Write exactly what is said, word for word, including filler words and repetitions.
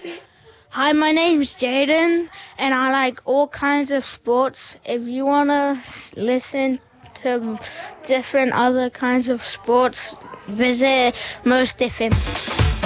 Hi, my name's Jaden, and I like all kinds of sports. If you want to listen to different other kinds of sports, visit Most F M.